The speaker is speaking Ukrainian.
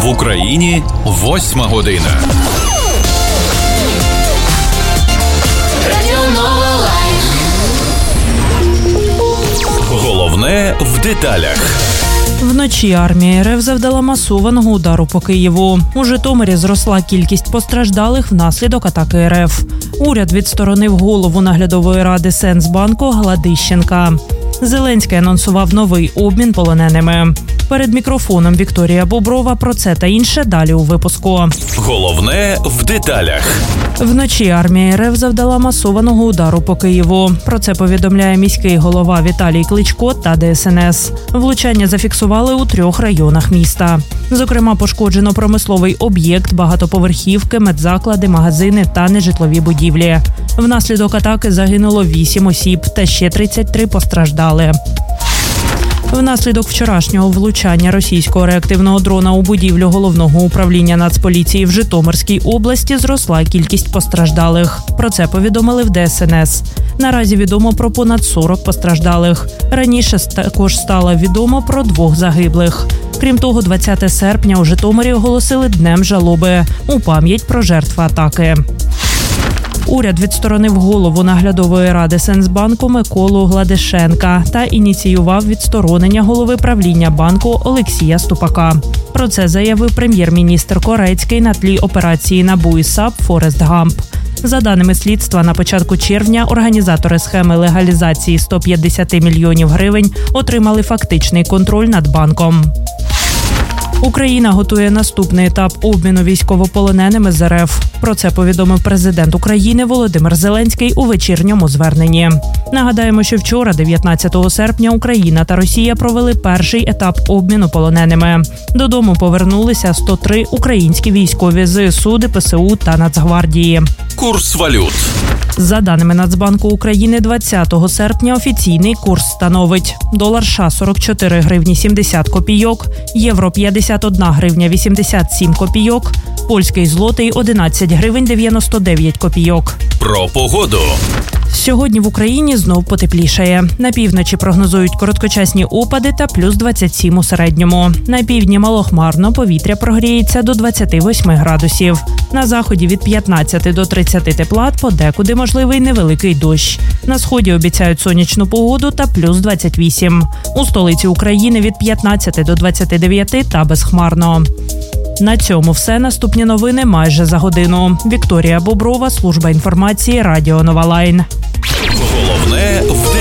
В Україні 8 година. Головне в деталях. Вночі армія РФ завдала масованого удару по Києву. У Житомирі зросла кількість постраждалих внаслідок атаки РФ. Уряд відсторонив голову наглядової ради Сенсбанку Гладищенка. Зеленський анонсував новий обмін полоненими. Перед мікрофоном Вікторія Боброва. Про це та інше далі у випуску. Головне в деталях. Вночі армія РФ завдала масованого удару по Києву. Про це повідомляє міський голова Віталій Кличко та ДСНС. Влучання зафіксували у 3 районах міста. Зокрема, пошкоджено промисловий об'єкт, багатоповерхівки, медзаклади, магазини та нежитлові будівлі. Внаслідок атаки загинуло 8 осіб та ще 33 постраждали. Внаслідок вчорашнього влучання російського реактивного дрона у будівлю Головного управління Нацполіції в Житомирській області зросла кількість постраждалих. Про це повідомили в ДСНС. Наразі відомо про понад 40 постраждалих. Раніше також стало відомо про 2 загиблих. Крім того, 20 серпня у Житомирі оголосили Днем жалоби у пам'ять про жертв атаки. Уряд відсторонив голову наглядової ради Сенсбанку Миколу Гладишенка та ініціював відсторонення голови правління банку Олексія Ступака. Про це заявив прем'єр-міністр Корецький на тлі операції НАБУ і САП «Форест Гамп». За даними слідства, на початку червня організатори схеми легалізації 150 мільйонів гривень отримали фактичний контроль над банком. Україна готує наступний етап обміну військовополоненими з РФ. Про це повідомив президент України Володимир Зеленський у вечірньому зверненні. Нагадаємо, що вчора, 19 серпня, Україна та Росія провели перший етап обміну полоненими. Додому повернулися 103 українські військові з ЗСУ, ДПСУ та Нацгвардії. Курс валют. За даними Нацбанку України, 20 серпня офіційний курс становить: долар США – 44 гривні 70 копійок, євро – 51 гривня 87 копійок, польський злотий – 11 гривень 99 копійок. Про погоду. Сьогодні в Україні знов потеплішає. На півночі прогнозують короткочасні опади та плюс 27 у середньому. На півдні малохмарно, повітря прогріється до 28 градусів. На заході від 15 до 30 тепла, подекуди можливий невеликий дощ. На сході обіцяють сонячну погоду та плюс 28. У столиці України від 15 до 29 та безхмарно. На цьому все. Наступні новини майже за годину. Вікторія Боброва, служба інформації, Радіо Нова Лайн. Головне в